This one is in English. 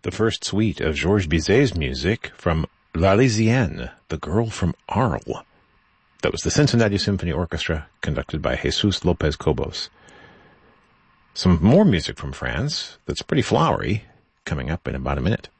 the first suite of Georges Bizet's music from L'Arlésienne, The Girl from Arles. That was the Cincinnati Symphony Orchestra, conducted by Jesus Lopez Cobos. Some more music from France that's pretty flowery, coming up in about a minute.